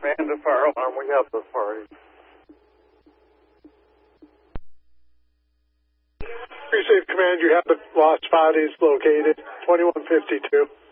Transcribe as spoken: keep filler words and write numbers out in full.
Command to fire alarm. We have the party. Precinct Command, you have the lost bodies located, twenty-one fifty-two.